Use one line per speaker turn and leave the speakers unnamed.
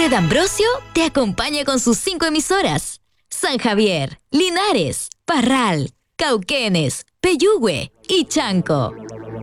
Fred Ambrosio te acompaña con sus 5 emisoras. San Javier, Linares, Parral, Cauquenes, Peyúgue y Chanco.